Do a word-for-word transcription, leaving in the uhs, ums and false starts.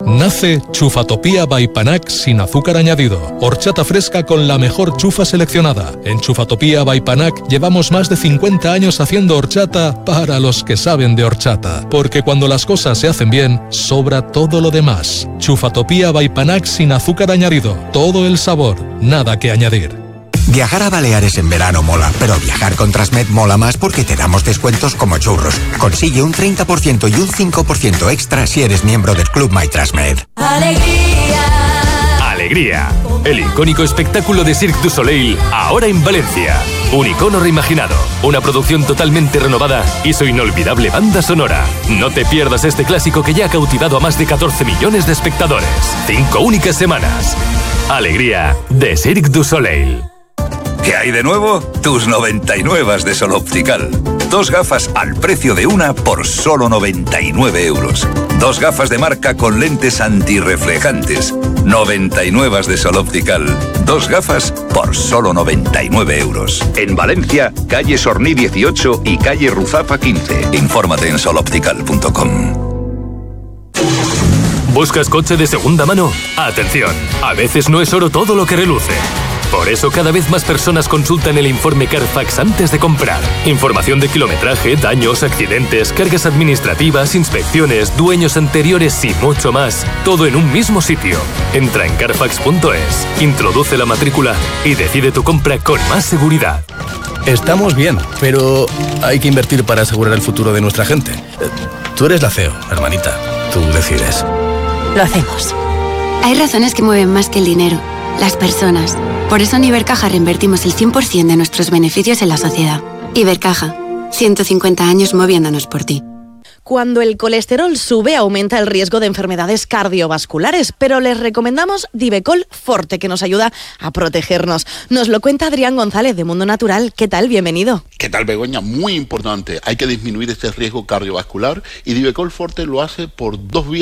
Nace Chufatopía by Panac sin azúcar añadido. Horchata fresca con la mejor chufa seleccionada. En Chufatopía by Panac llevamos más de cincuenta años haciendo horchata para los que saben de horchata. Porque cuando las cosas se hacen bien, sobra todo lo demás. Chufatopía by Panac sin azúcar añadido. Todo el sabor, nada que añadir. Viajar a Baleares en verano mola, pero viajar con Transmed mola más porque te damos descuentos como churros. Consigue un treinta por ciento y un cinco por ciento extra si eres miembro del Club My Transmed. ¡Alegría! ¡Alegría! El icónico espectáculo de Cirque du Soleil, ahora en Valencia. Un icono reimaginado, una producción totalmente renovada y su inolvidable banda sonora. No te pierdas este clásico que ya ha cautivado a más de catorce millones de espectadores. Cinco únicas semanas. Alegría de Cirque du Soleil. ¿Qué hay de nuevo? Tus noventa y nueve de Sol Optical. Dos gafas al precio de una por solo noventa y nueve euros. Dos gafas de marca con lentes antirreflejantes. noventa y nueve de Sol Optical. Dos gafas por solo noventa y nueve euros. En Valencia, calle Sorní dieciocho y calle Ruzafa quince. Infórmate en sol optical punto com. ¿Buscas coche de segunda mano? Atención, a veces no es oro todo lo que reluce. Por eso cada vez más personas consultan el informe Carfax antes de comprar. Información de kilometraje, daños, accidentes, cargas administrativas, inspecciones, dueños anteriores y mucho más. Todo en un mismo sitio. Entra en carfax punto es, introduce la matrícula y decide tu compra con más seguridad. Estamos bien, pero hay que invertir para asegurar el futuro de nuestra gente. Tú eres la C E O, hermanita. Tú decides. Lo hacemos. Hay razones que mueven más que el dinero. Las personas. Por eso en Ibercaja reinvertimos el cien por ciento de nuestros beneficios en la sociedad. Ibercaja. ciento cincuenta años moviéndonos por ti. Cuando el colesterol sube, aumenta el riesgo de enfermedades cardiovasculares, pero les recomendamos Divecol Forte, que nos ayuda a protegernos. Nos lo cuenta Adrián González, de Mundo Natural. ¿Qué tal? Bienvenido. ¿Qué tal, Begoña? Muy importante. Hay que disminuir este riesgo cardiovascular y Divecol Forte lo hace por dos vías.